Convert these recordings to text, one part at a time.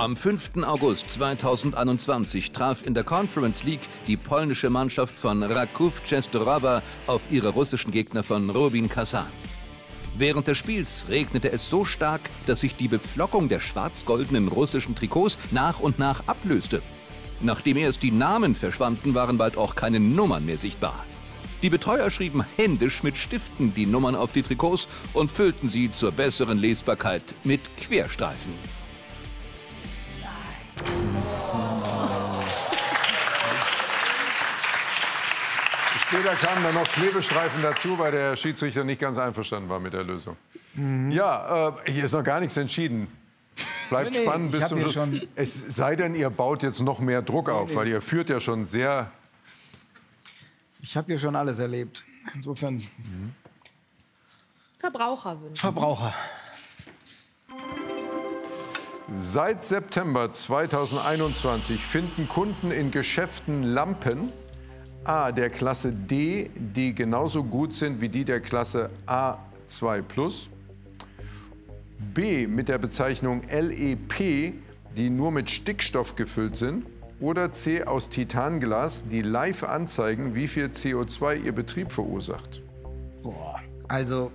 Am 5. August 2021 traf in der Conference League die polnische Mannschaft von Raków Częstochowa auf ihre russischen Gegner von Rubin Kasan. Während des Spiels regnete es so stark, dass sich die Beflockung der schwarz-goldenen russischen Trikots nach und nach ablöste. Nachdem erst die Namen verschwanden, waren bald auch keine Nummern mehr sichtbar. Die Betreuer schrieben händisch mit Stiften die Nummern auf die Trikots und füllten sie zur besseren Lesbarkeit mit Querstreifen. Später kamen dann noch Klebestreifen dazu, weil der Schiedsrichter nicht ganz einverstanden war mit der Lösung. Ja, hier ist noch gar nichts entschieden. Bleibt spannend bis zum Schluss. Es sei denn, ihr baut jetzt noch mehr Druck auf, weil ihr führt ja schon sehr... Ich habe hier schon alles erlebt. Insofern... Verbraucherwünsche. Verbraucher. Seit September 2021 finden Kunden in Geschäften Lampen A der Klasse D, die genauso gut sind wie die der Klasse A2+, B mit der Bezeichnung LEP, die nur mit Stickstoff gefüllt sind, oder C aus Titanglas, die live anzeigen, wie viel CO2 ihr Betrieb verursacht. Boah, also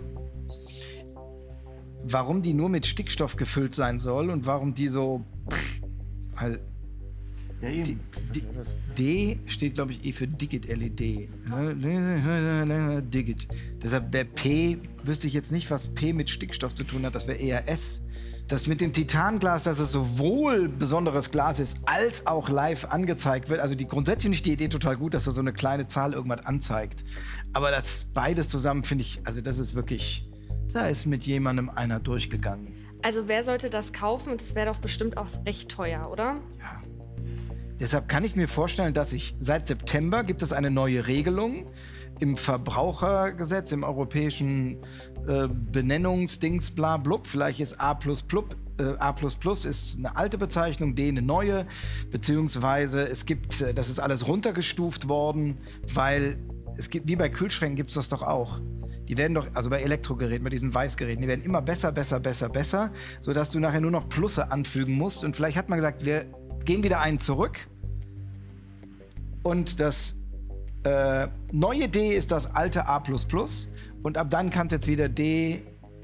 warum die nur mit Stickstoff gefüllt sein soll und warum die so... Halt, ja, eben. D steht, glaube ich, für Digit LED. Digit. Deshalb wäre P, wüsste ich jetzt nicht, was P mit Stickstoff zu tun hat, das wäre eher S. Das mit dem Titanglas, dass es sowohl besonderes Glas ist, als auch live angezeigt wird. Also grundsätzlich finde ich die Idee total gut, dass da so eine kleine Zahl irgendwas anzeigt. Aber das beides zusammen finde ich, also das ist wirklich, da ist mit jemandem einer durchgegangen. Also wer sollte das kaufen? Das wäre doch bestimmt auch recht teuer, oder? Ja. Deshalb kann ich mir vorstellen, dass seit September gibt es eine neue Regelung im Verbrauchergesetz, im europäischen Benennungsdings bla blub. Vielleicht ist A++, A++ ist eine alte Bezeichnung, D eine neue, beziehungsweise es gibt, das ist alles runtergestuft worden, weil es gibt, wie bei Kühlschränken gibt es das doch auch. Die werden doch, also bei Elektrogeräten, bei diesen Weißgeräten, die werden immer besser, sodass du nachher nur noch Plusse anfügen musst. Und vielleicht hat man gesagt, wir gehen wieder einen zurück. Und das neue D ist das alte A++. Und ab dann kann es jetzt wieder D,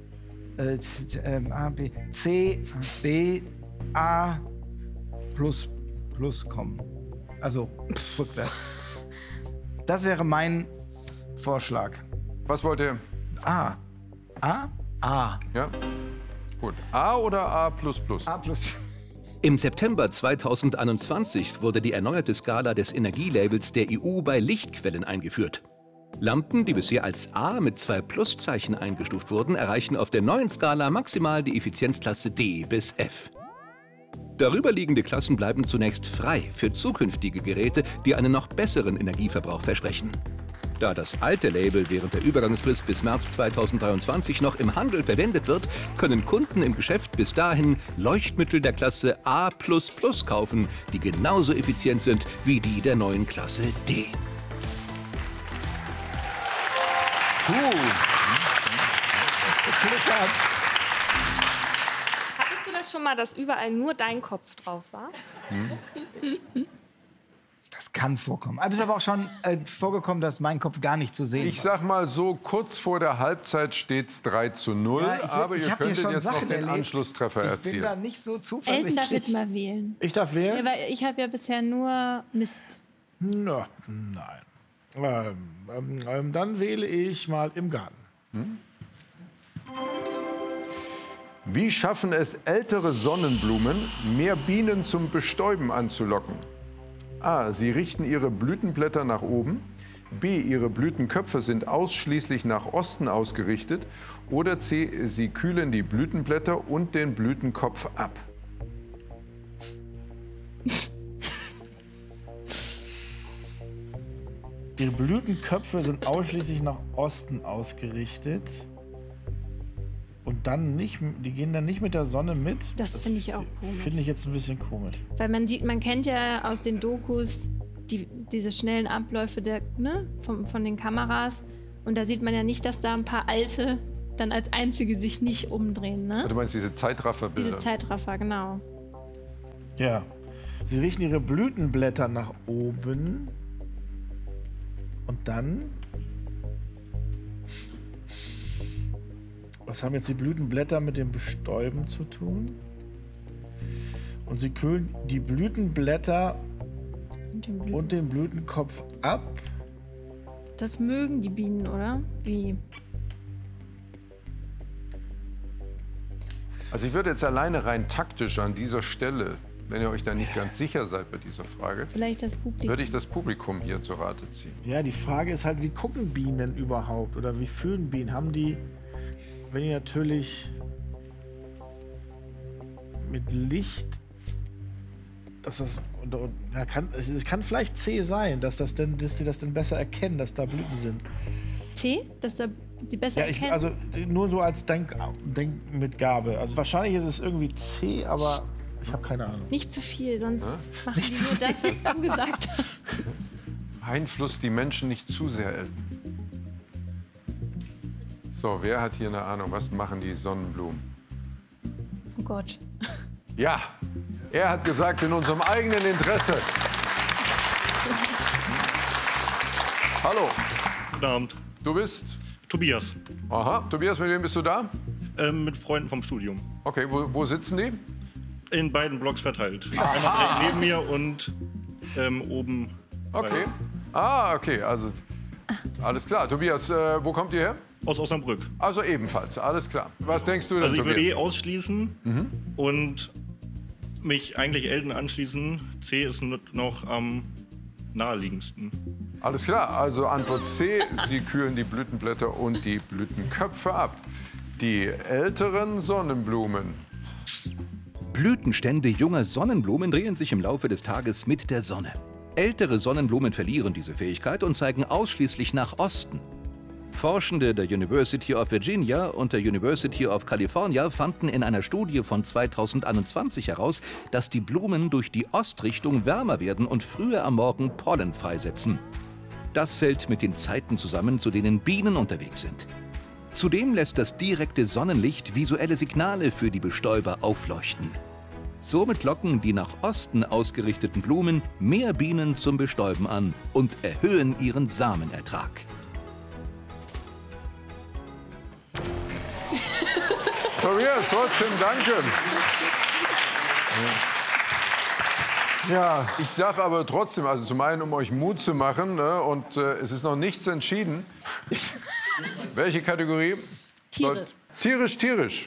A, B, C, B, A++ kommen. Also rückwärts. Das wäre mein Vorschlag. Was wollt ihr? A. A? A. Ja. Gut. A oder A++? A++. Im September 2021 wurde die erneuerte Skala des Energielabels der EU bei Lichtquellen eingeführt. Lampen, die bisher als A mit 2 Pluszeichen eingestuft wurden, erreichen auf der neuen Skala maximal die Effizienzklasse D bis F. Darüber liegende Klassen bleiben zunächst frei für zukünftige Geräte, die einen noch besseren Energieverbrauch versprechen. Da das alte Label während der Übergangsfrist bis März 2023 noch im Handel verwendet wird, können Kunden im Geschäft bis dahin Leuchtmittel der Klasse A++ kaufen, die genauso effizient sind wie die der neuen Klasse D. Hattest du das schon mal, dass überall nur dein Kopf drauf war? Das kann vorkommen. Aber es ist aber auch schon vorgekommen, dass mein Kopf gar nicht zu sehen Ich sag mal so, kurz vor der Halbzeit steht es 3:0, Ja, aber ihr könntet jetzt noch den erlebt. Anschlusstreffer Ich bin erzielen. da nicht so Elton zuversichtlich. darf jetzt mal wählen. Ich darf wählen? Ja, weil ich habe ja bisher nur Mist. Na, nein. Dann wähle ich mal im Garten. Wie schaffen es ältere Sonnenblumen, mehr Bienen zum Bestäuben anzulocken? A. Sie richten ihre Blütenblätter nach oben. B. Ihre Blütenköpfe sind ausschließlich nach Osten ausgerichtet. Oder C. Sie kühlen die Blütenblätter und den Blütenkopf ab. Ihre Blütenköpfe sind ausschließlich nach Osten ausgerichtet. Und dann nicht, die gehen dann nicht mit der Sonne mit. Das finde ich auch komisch. Finde ich jetzt ein bisschen komisch. Weil man kennt ja aus den Dokus diese schnellen Abläufe von den Kameras. Und da sieht man ja nicht, dass da ein paar alte dann als einzige sich nicht umdrehen. Ne? Du meinst diese Zeitrafferbilder? Diese Zeitraffer, genau. Ja. Sie richten ihre Blütenblätter nach oben. Und dann? Was haben jetzt die Blütenblätter mit dem Bestäuben zu tun? Und sie kühlen die Blütenblätter und den Blütenkopf ab. Das mögen die Bienen, oder? Wie? Also ich würde jetzt alleine rein taktisch an dieser Stelle, wenn ihr euch da nicht ganz sicher seid bei dieser Frage, Vielleicht das Publikum. würde ich das Publikum hier zu Rate ziehen. Ja, die Frage ist halt, wie gucken Bienen denn überhaupt? Oder wie fühlen Bienen? Haben die, wenn die natürlich mit Licht, dass das, ja, es kann vielleicht C sein, dass die das denn besser erkennen, dass da Blüten sind. C? Dass da sie besser Ja, erkennen? also nur so als Denkmitgabe. Also wahrscheinlich ist es irgendwie C, aber ich habe keine Ahnung. Nicht zu viel, sonst machen sie nur das, was du gesagt hast. Beeinflusst die Menschen nicht zu sehr, Elton. So, wer hat hier eine Ahnung, was machen die Sonnenblumen? Oh Gott. Ja, er hat gesagt, in unserem eigenen Interesse. Hallo, Guten Abend. du bist? Tobias. Aha, Tobias, mit wem bist du da? Mit Freunden vom Studium. Okay, wo sitzen die? In beiden Blocks verteilt. Einmal direkt neben mir und oben. Okay. Ah, okay, also alles klar. Tobias, wo kommt ihr her? Aus Osnabrück. Also ebenfalls, alles klar. Was denkst du denn, Also ich würde Tobias? ausschließen und mich eigentlich Elton anschließen. C ist noch am naheliegendsten. Alles klar, also Antwort C, sie kühlen die Blütenblätter und die Blütenköpfe ab. Die älteren Sonnenblumen. Blütenstände junger Sonnenblumen drehen sich im Laufe des Tages mit der Sonne. Ältere Sonnenblumen verlieren diese Fähigkeit und zeigen ausschließlich nach Osten. Forschende der University of Virginia und der University of California fanden in einer Studie von 2021 heraus, dass die Blumen durch die Ostrichtung wärmer werden und früher am Morgen Pollen freisetzen. Das fällt mit den Zeiten zusammen, zu denen Bienen unterwegs sind. Zudem lässt das direkte Sonnenlicht visuelle Signale für die Bestäuber aufleuchten. Somit locken die nach Osten ausgerichteten Blumen mehr Bienen zum Bestäuben an und erhöhen ihren Samenertrag. Tobias, trotzdem danke. Ja, ich sage aber trotzdem, also zum einen, um euch Mut zu machen, ne, und es ist noch nichts entschieden. Welche Kategorie? Tiere. Tierisch, tierisch.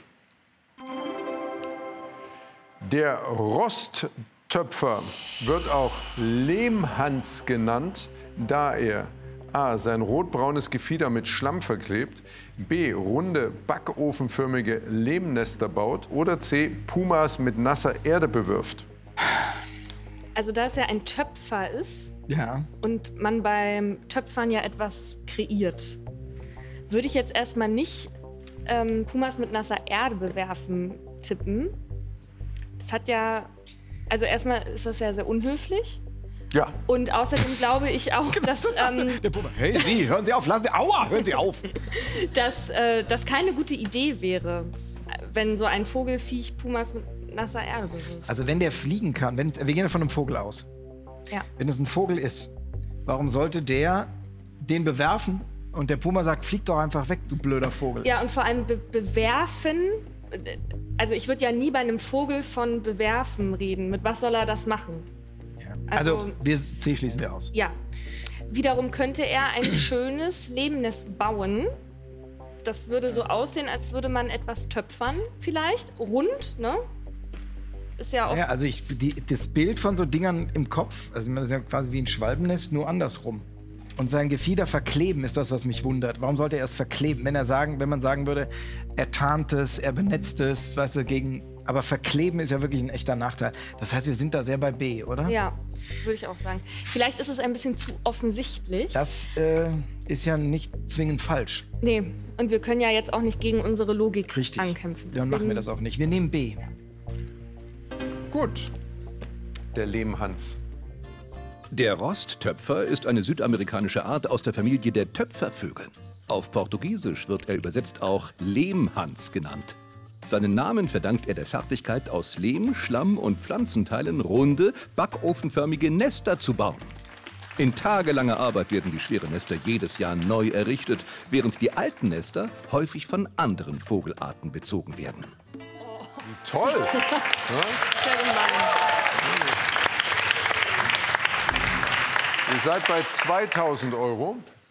Der Rosttöpfer wird auch Lehmhans genannt, da er A. sein rotbraunes Gefieder mit Schlamm verklebt, B. runde, backofenförmige Lehmnester baut oder C. Pumas mit nasser Erde bewirft. Also da es ja ein Töpfer ist Ja. und man beim Töpfern ja etwas kreiert, würde ich jetzt erstmal nicht Pumas mit nasser Erde bewerfen tippen. Das hat ja, also erstmal ist das ja sehr unhöflich. Ja. Und außerdem glaube ich auch, dass, Hey, Sie, hören Sie auf, lassen Sie, aua, hören Sie auf. dass das keine gute Idee wäre, wenn so ein Vogelfiech Pumas mit nasser Erde bewirft. Also wenn der fliegen kann, wir gehen ja von einem Vogel aus. Ja. Wenn es ein Vogel ist, warum sollte der den bewerfen und der Puma sagt, flieg doch einfach weg, du blöder Vogel. Ja, und vor allem bewerfen. Also ich würde ja nie bei einem Vogel von bewerfen reden. Mit was soll er das machen? Also C schließen wir aus. Ja. Wiederum könnte er ein schönes Lehmnest bauen. Das würde so aussehen, als würde man etwas töpfern, vielleicht. Rund, ne? Ist ja auch. Ja, also das Bild von so Dingern im Kopf, also das ist ja quasi wie ein Schwalbennest, nur andersrum. Und sein Gefieder verkleben ist das, was mich wundert. Warum sollte er es verkleben? Wenn man sagen würde, er tarnt es, er benetzt es, weißt du, aber verkleben ist ja wirklich ein echter Nachteil. Das heißt, wir sind da sehr bei B, oder? Ja, würde ich auch sagen. Vielleicht ist es ein bisschen zu offensichtlich. Das ist ja nicht zwingend falsch. Nee, und wir können ja jetzt auch nicht gegen unsere Logik Richtig. ankämpfen. Dann machen wir das auch nicht. Wir nehmen B. Gut. Der Lehmhans. Der Rosttöpfer ist eine südamerikanische Art aus der Familie der Töpfervögel. Auf Portugiesisch wird er übersetzt auch Lehmhans genannt. Seinen Namen verdankt er der Fertigkeit, aus Lehm, Schlamm und Pflanzenteilen runde, backofenförmige Nester zu bauen. In tagelanger Arbeit werden die schweren Nester jedes Jahr neu errichtet, während die alten Nester häufig von anderen Vogelarten bezogen werden. Toll! Ja? Ihr seid bei 2.000 €.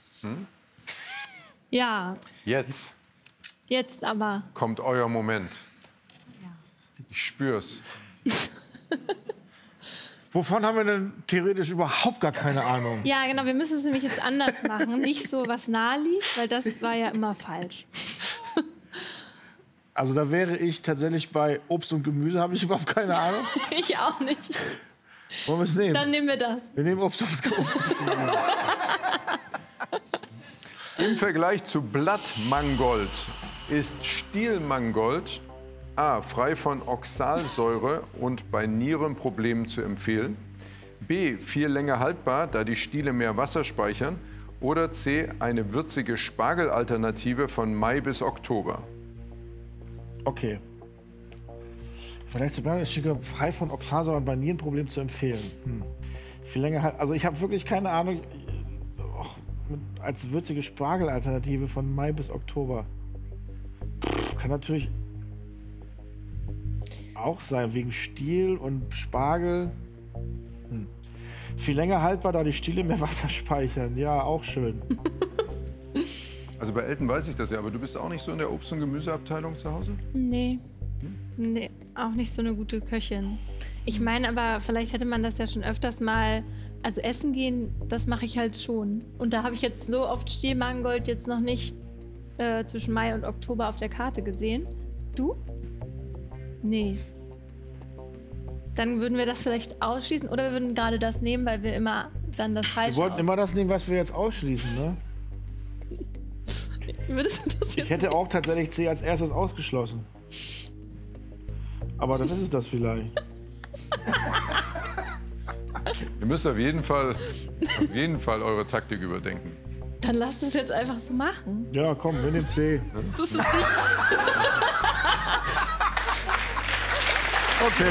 Ja, Jetzt aber. kommt euer Moment. Ich spür's. Wovon haben wir denn theoretisch überhaupt gar keine Ahnung? Ja, genau, wir müssen es nämlich jetzt anders machen. Nicht so, was nahe liegt, weil das war ja immer falsch. Also da wäre ich tatsächlich bei Obst und Gemüse, habe ich überhaupt keine Ahnung. Ich auch nicht. Wollen wir es nehmen? Dann nehmen wir das. Wir nehmen Obst und Gemüse. Im Vergleich zu Blattmangold ist Stielmangold A. frei von Oxalsäure und bei Nierenproblemen zu empfehlen, B. viel länger haltbar, da die Stiele mehr Wasser speichern, oder C. eine würzige Spargelalternative von Mai bis Oktober. Okay. Vielleicht zu bleiben, ist frei von Oxalsäure und bei Nierenproblemen zu empfehlen. Viel länger halt. Also ich habe wirklich keine Ahnung. Als würzige Spargelalternative von Mai bis Oktober. Kann natürlich auch sein, wegen Stiel und Spargel. Viel länger haltbar, da die Stiele mehr Wasser speichern. Ja, auch schön. Also bei Elton weiß ich das ja, aber du bist auch nicht so in der Obst- und Gemüseabteilung zu Hause? Nee. Nee, auch nicht so eine gute Köchin. Ich meine aber, vielleicht hätte man das ja schon öfters mal, also essen gehen, das mache ich halt schon. Und da habe ich jetzt so oft Stielmangold jetzt noch nicht zwischen Mai und Oktober auf der Karte gesehen. Du? Nee. Dann würden wir das vielleicht ausschließen oder wir würden gerade das nehmen, weil wir immer dann das Falsche Wir wollten immer das nehmen, was wir jetzt ausschließen, ne? Wie würdest du das jetzt Ich hätte auch tatsächlich C als erstes ausgeschlossen. Aber dann ist es das vielleicht. Ihr müsst auf jeden Fall eure Taktik überdenken. Dann lasst es jetzt einfach so machen. Ja, komm, wir nehmen C. Das ist sicher. Okay.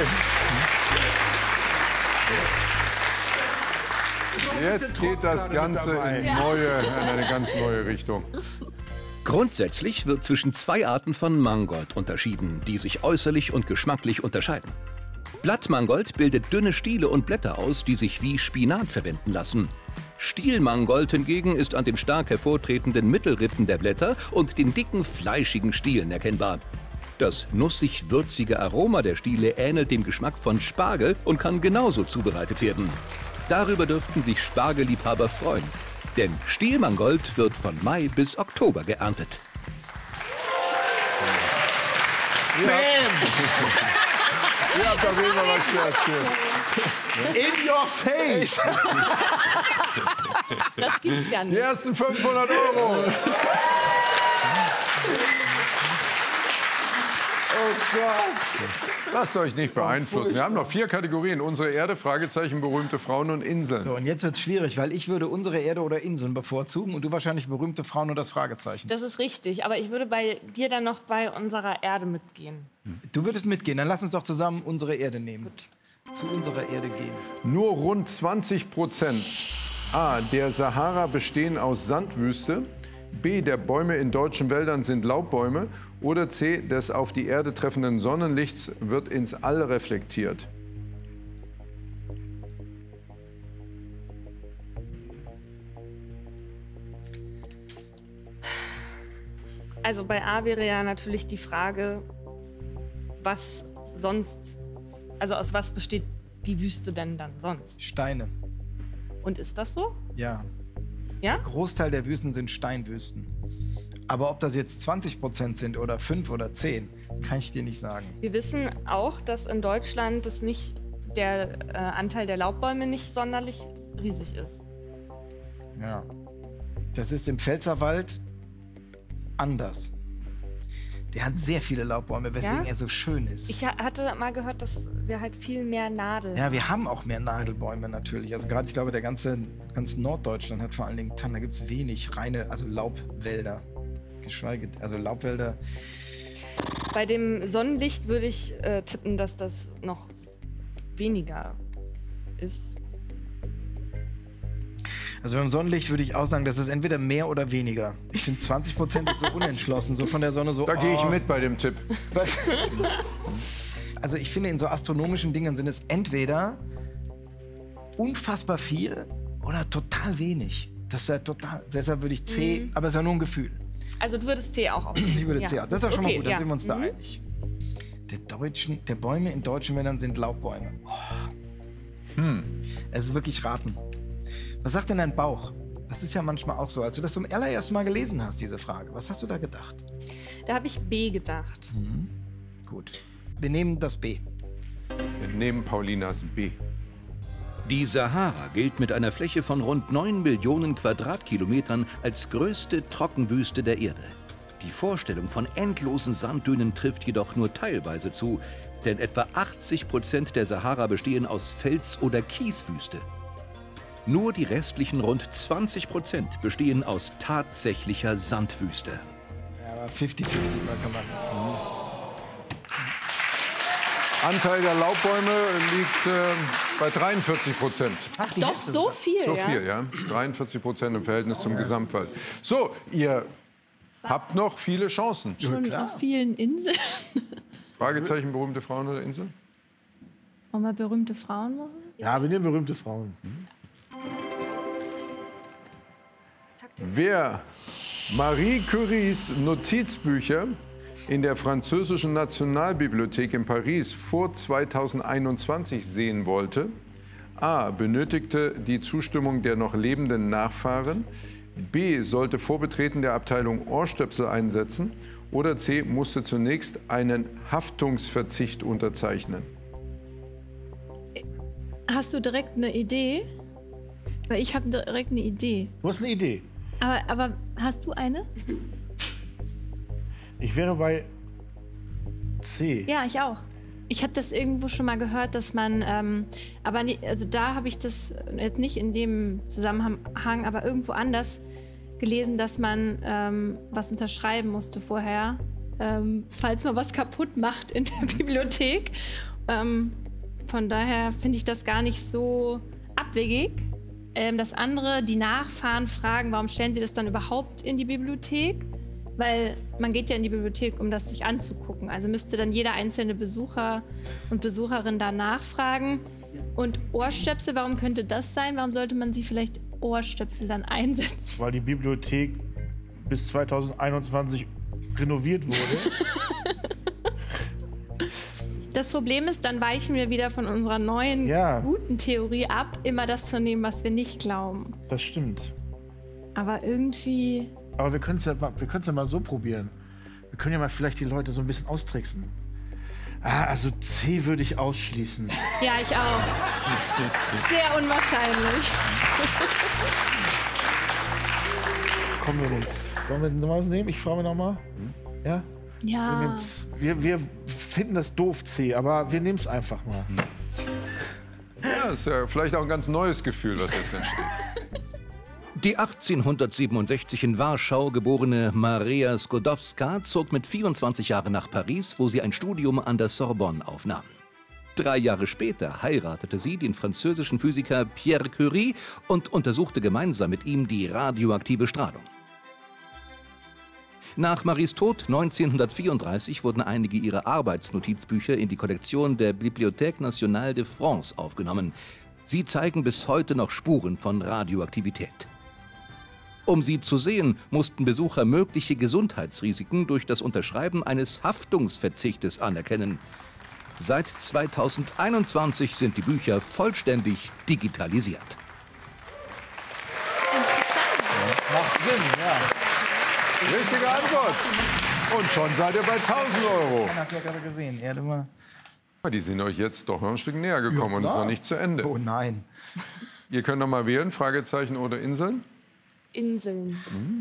Jetzt geht das Ganze in eine ganz neue Richtung. Grundsätzlich wird zwischen zwei Arten von Mangold unterschieden, die sich äußerlich und geschmacklich unterscheiden. Blattmangold bildet dünne Stiele und Blätter aus, die sich wie Spinat verwenden lassen. Stielmangold hingegen ist an den stark hervortretenden Mittelrippen der Blätter und den dicken, fleischigen Stielen erkennbar. Das nussig-würzige Aroma der Stiele ähnelt dem Geschmack von Spargel und kann genauso zubereitet werden. Darüber dürften sich Spargelliebhaber freuen. Denn Stielmangold wird von Mai bis Oktober geerntet. Ihr habt auf jeden Fall was zu erzählen. In your face! Das gibt's ja Die nicht. ersten 500 €. Oh Gott. Lasst euch nicht beeinflussen. Wir haben noch 4 Kategorien. Unsere Erde, Fragezeichen, berühmte Frauen und Inseln. So, und jetzt wird's schwierig, weil ich würde unsere Erde oder Inseln bevorzugen und du wahrscheinlich berühmte Frauen und das Fragezeichen. Das ist richtig, aber ich würde bei dir dann noch bei unserer Erde mitgehen. Du würdest mitgehen, dann lass uns doch zusammen unsere Erde nehmen. Zu unserer Erde gehen. Nur rund 20% A. der Sahara bestehen aus Sandwüste. B. der Bäume in deutschen Wäldern sind Laubbäume. Oder C. des auf die Erde treffenden Sonnenlichts wird ins All reflektiert. Also bei A wäre ja natürlich die Frage, was sonst, also aus was besteht die Wüste denn dann sonst? Steine. Und ist das so? Ja. Ja? Großteil der Wüsten sind Steinwüsten. Aber ob das jetzt 20% sind oder 5 oder 10, kann ich dir nicht sagen. Wir wissen auch, dass in Deutschland der Anteil der Laubbäume nicht sonderlich riesig ist. Ja. Das ist im Pfälzerwald anders. Der hat sehr viele Laubbäume, weswegen Ja? er so schön ist. Ich hatte mal gehört, dass wir halt viel mehr Nadeln. Ja, wir haben auch mehr Nadelbäume natürlich. Also gerade, ich glaube, ganz Norddeutschland hat vor allen Dingen Tannen. Da gibt es wenig reine, also Laubwälder. Geschweige, also Laubwälder. Bei dem Sonnenlicht würde ich tippen, dass das noch weniger ist. Also beim Sonnenlicht würde ich auch sagen, das ist entweder mehr oder weniger. Ich finde 20% ist so unentschlossen, so von der Sonne so. Da gehe ich mit bei dem Tipp. Also ich finde, in so astronomischen Dingen sind es entweder unfassbar viel oder total wenig. Das ist ja total. Deshalb würde ich C, aber es ist ja nur ein Gefühl. Also du würdest C auch aufnehmen. Ich würde C. Das ist ja schon mal Okay, gut, dann ja. sind wir uns da einig. Der Bäume in deutschen Wäldern sind Laubbäume. Es ist wirklich raten. Was sagt denn dein Bauch? Das ist ja manchmal auch so. Als du das zum allerersten Mal gelesen hast, diese Frage, was hast du da gedacht? Da habe ich B gedacht. Gut. Wir nehmen das B. Wir nehmen Paulinas B. Die Sahara gilt mit einer Fläche von rund 9 Millionen Quadratkilometern als größte Trockenwüste der Erde. Die Vorstellung von endlosen Sanddünen trifft jedoch nur teilweise zu, denn etwa 80% der Sahara bestehen aus Fels- oder Kieswüste. Nur die restlichen rund 20% bestehen aus tatsächlicher Sandwüste. Ja, aber 50-50 kann man. Anteil der Laubbäume liegt bei 43%. Ach, die Doch, Hälfte so sogar. viel, So ja. viel, ja. 43% im Verhältnis zum Gesamtwald. So, ihr habt noch viele Chancen. Schon auf vielen Inseln. Fragezeichen, berühmte Frauen oder Insel? Wollen wir berühmte Frauen machen? Ja, wir nehmen berühmte Frauen. Wer Marie Curies Notizbücher in der französischen Nationalbibliothek in Paris vor 2021 sehen wollte, A. benötigte die Zustimmung der noch lebenden Nachfahren, B. sollte vor Betreten der Abteilung Ohrstöpsel einsetzen oder C. musste zunächst einen Haftungsverzicht unterzeichnen. Hast du direkt eine Idee? Weil ich habe direkt eine Idee. Du hast eine Idee. Aber hast du eine? Ich wäre bei C. Ja, ich auch. Ich habe das irgendwo schon mal gehört, dass man, aber nie, also da habe ich das jetzt nicht in dem Zusammenhang, aber irgendwo anders gelesen, dass man was unterschreiben musste vorher, falls man was kaputt macht in der Bibliothek. Von daher finde ich das gar nicht so abwegig. Das andere, die Nachfahren fragen, warum stellen sie das dann überhaupt in die Bibliothek? Weil man geht ja in die Bibliothek, um das sich anzugucken. Also müsste dann jeder einzelne Besucher und Besucherin da nachfragen. Und Ohrstöpsel, warum könnte das sein? Warum sollte man sie vielleicht Ohrstöpsel dann einsetzen? Weil die Bibliothek bis 2021 renoviert wurde. Das Problem ist, dann weichen wir wieder von unserer neuen, guten Theorie ab, immer das zu nehmen, was wir nicht glauben. Das stimmt. Aber irgendwie... Aber wir können es ja mal so probieren. Wir können ja mal vielleicht die Leute so ein bisschen austricksen. Also C würde ich ausschließen. Ja, ich auch. Sehr unwahrscheinlich. Kommen wir uns. Wollen wir noch was nehmen? Ich frage mich noch mal. Ja? Ja. Wir finden das doof, C, aber wir nehmen es einfach mal. Ja, ist ja vielleicht auch ein ganz neues Gefühl, was jetzt entsteht. Die 1867 in Warschau geborene Maria Skłodowska zog mit 24 Jahren nach Paris, wo sie ein Studium an der Sorbonne aufnahm. 3 Jahre später heiratete sie den französischen Physiker Pierre Curie und untersuchte gemeinsam mit ihm die radioaktive Strahlung. Nach Maries Tod 1934 wurden einige ihrer Arbeitsnotizbücher in die Kollektion der Bibliothèque Nationale de France aufgenommen. Sie zeigen bis heute noch Spuren von Radioaktivität. Um sie zu sehen, mussten Besucher mögliche Gesundheitsrisiken durch das Unterschreiben eines Haftungsverzichtes anerkennen. Seit 2021 sind die Bücher vollständig digitalisiert. Macht Sinn, ja. Richtige Antwort. Und schon seid ihr bei 1.000 Euro. Hast du ja gerade gesehen. Er hat immer... Die sind euch jetzt doch noch ein Stück näher gekommen und es ist noch nicht zu Ende. Oh nein. Ihr könnt noch mal wählen, Fragezeichen oder Inseln. Inseln.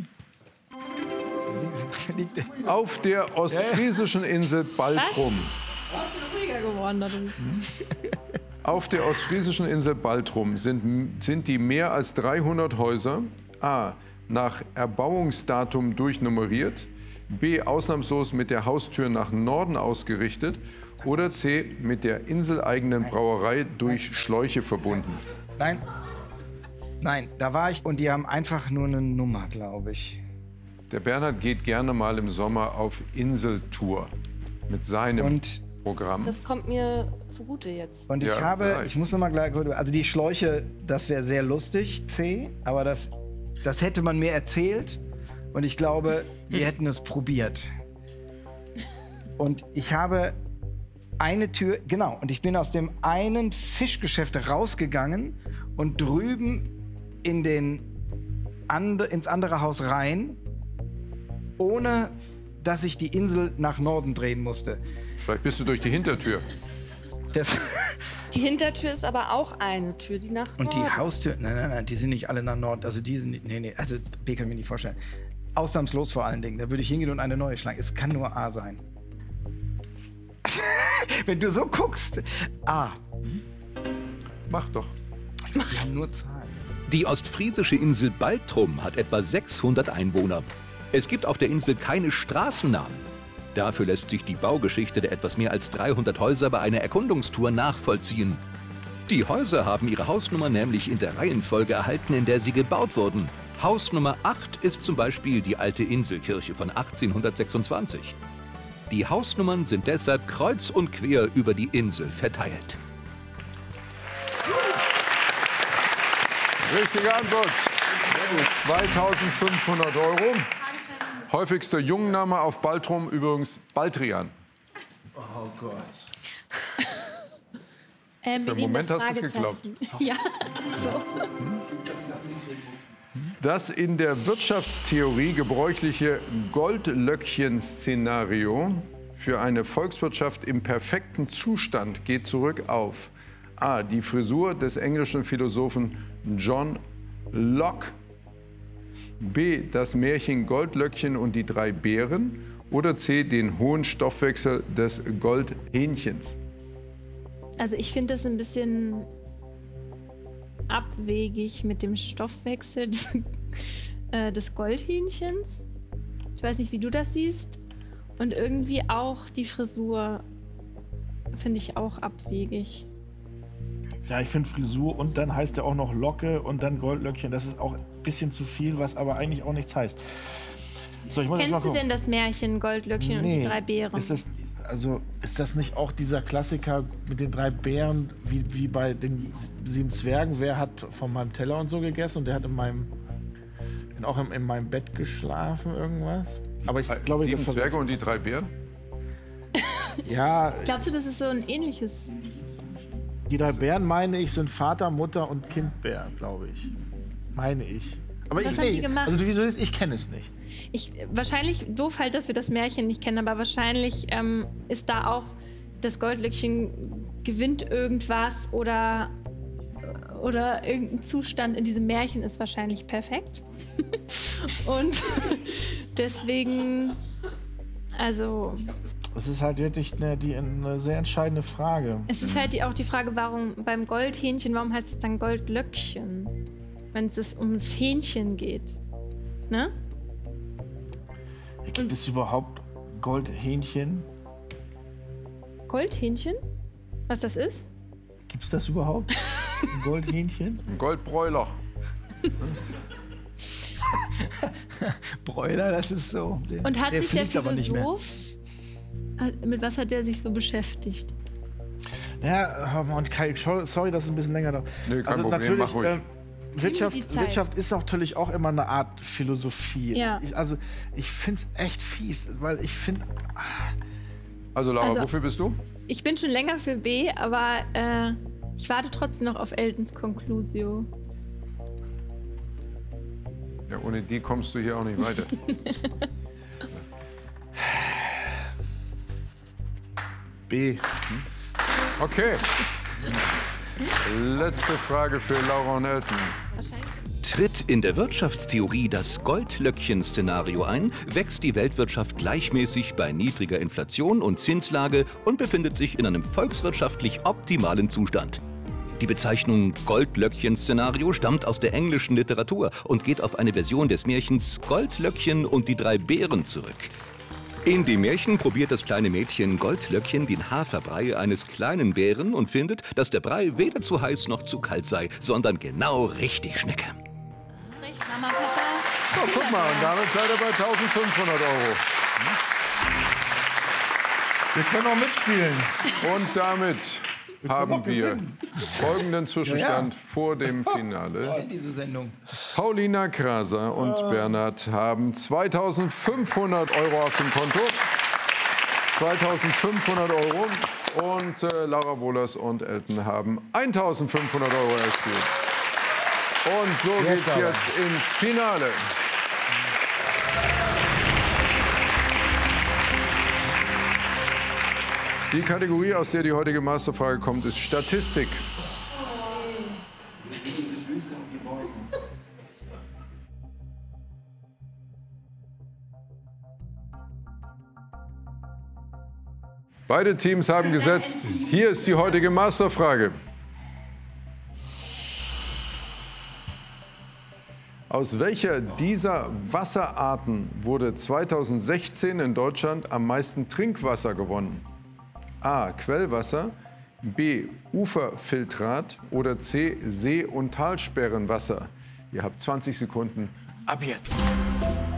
Auf der ostfriesischen Insel Baltrum. Warst du noch ruhiger geworden dadurch? Auf der ostfriesischen Insel Baltrum sind die mehr als 300 Häuser A. nach Erbauungsdatum durchnummeriert, B, ausnahmslos mit der Haustür nach Norden ausgerichtet oder C, mit der inseleigenen Brauerei durch Schläuche verbunden? Nein. Nein, da war ich und die haben einfach nur eine Nummer, glaube ich. Der Bernhard geht gerne mal im Sommer auf Inseltour mit seinem Programm. Das kommt mir zugute jetzt. Und ich muss noch mal gleich, also die Schläuche, das wäre sehr lustig, C, aber das hätte man mir erzählt und ich glaube, wir hätten es probiert. Und ich habe eine Tür, genau, und ich bin aus dem einen Fischgeschäft rausgegangen und drüben ins andere Haus rein, ohne dass ich die Insel nach Norden drehen musste. Vielleicht bist du durch die Hintertür. Die Hintertür ist aber auch eine Tür, die nach Norden. Und die Haustür, nein, die sind nicht alle nach Norden. Also die sind, also B kann ich mir nicht vorstellen. Ausnahmslos vor allen Dingen. Da würde ich hingehen und eine neue schlagen. Es kann nur A sein. Wenn du so guckst, A. Mach doch. Wir haben nur Zahlen. Die ostfriesische Insel Baltrum hat etwa 600 Einwohner. Es gibt auf der Insel keine Straßennamen. Dafür lässt sich die Baugeschichte der etwas mehr als 300 Häuser bei einer Erkundungstour nachvollziehen. Die Häuser haben ihre Hausnummer nämlich in der Reihenfolge erhalten, in der sie gebaut wurden. Hausnummer 8 ist zum Beispiel die alte Inselkirche von 1826. Die Hausnummern sind deshalb kreuz und quer über die Insel verteilt. Richtige Antwort. 2.500 €. Häufigster Jungenname auf Baltrum übrigens Baltrian. Oh Gott. Im Moment hast du es geglaubt. Ja, so. Das in der Wirtschaftstheorie gebräuchliche Goldlöckchen-Szenario für eine Volkswirtschaft im perfekten Zustand geht zurück auf A. Die Frisur des englischen Philosophen John Locke, B. das Märchen Goldlöckchen und die 3 Bären oder C. den hohen Stoffwechsel des Goldhähnchens. Also ich finde das ein bisschen abwegig mit dem Stoffwechsel des Goldhähnchens. Ich weiß nicht, wie du das siehst. Und irgendwie auch die Frisur finde ich auch abwegig. Ja, ich finde Frisur und dann heißt er auch noch Locke und dann Goldlöckchen. Das ist auch ein bisschen zu viel, was aber eigentlich auch nichts heißt. So, ich muss jetzt mal Kennst du denn das Märchen Goldlöckchen und die 3 Bären? Ist das nicht auch dieser Klassiker mit den 3 Bären, wie bei den 7 Zwergen? Wer hat von meinem Teller und so gegessen und der hat in meinem Bett geschlafen, irgendwas? Aber ich glaube, 7 Zwerge und die 3 Bären? Ja. Glaubst du, das ist so ein ähnliches? Die 3 Bären, meine ich, sind Vater, Mutter und Kindbär, glaube ich. Meine ich. Aber Was haben die gemacht? Also wieso ist, ich kenne es nicht. Wahrscheinlich doof halt, dass wir das Märchen nicht kennen, aber wahrscheinlich ist da auch das Goldlöckchen gewinnt irgendwas oder irgendein Zustand in diesem Märchen ist wahrscheinlich perfekt. Und deswegen, also... Das ist halt wirklich eine sehr entscheidende Frage. Es ist halt auch die Frage, warum beim Goldhähnchen, warum heißt es dann Goldlöckchen? Wenn es ums Hähnchen geht. Ne? Gibt es überhaupt Goldhähnchen? Goldhähnchen? Was das ist? Gibt es das überhaupt? Ein Goldhähnchen? Ein Goldbräuler. Bräuler, das ist so. Und hat sich der Philosoph, mit was hat der sich so beschäftigt? Ja, sorry, dass es ein bisschen länger dauert. Nee, kein Problem, mach ruhig. Wirtschaft ist natürlich auch immer eine Art Philosophie. Ja. Ich finde es echt fies, weil ich finde... Also Laura, wofür bist du? Ich bin schon länger für B, aber ich warte trotzdem noch auf Eltons Conclusio. Ja, ohne die kommst du hier auch nicht weiter. B. Okay. Letzte Frage für Laura und Elton. Tritt in der Wirtschaftstheorie das Goldlöckchen-Szenario ein, wächst die Weltwirtschaft gleichmäßig bei niedriger Inflation und Zinslage und befindet sich in einem volkswirtschaftlich optimalen Zustand. Die Bezeichnung Goldlöckchen-Szenario stammt aus der englischen Literatur und geht auf eine Version des Märchens Goldlöckchen und die 3 Bären zurück. In dem Märchen probiert das kleine Mädchen Goldlöckchen den Haferbrei eines kleinen Bären und findet, dass der Brei weder zu heiß noch zu kalt sei, sondern genau richtig schmecke. Recht, Mama, Papa. Oh, guck mal, und damit seid ihr bei 1.500 €. Wir können auch mitspielen. Und damit haben wir folgenden Zwischenstand vor dem Finale. Diese Sendung. Paulina Kraser und Bernhard haben 2.500 € auf dem Konto. 2.500 €. Und Laura Wohlers und Elton haben 1.500 € erspielt. Und so geht's jetzt ins Finale. Die Kategorie, aus der die heutige Masterfrage kommt, ist Statistik. Beide Teams haben gesetzt. Hier ist die heutige Masterfrage. Aus welcher dieser Wasserarten wurde 2016 in Deutschland am meisten Trinkwasser gewonnen? A. Quellwasser, B. Uferfiltrat oder C. See- und Talsperrenwasser. Ihr habt 20 Sekunden ab jetzt.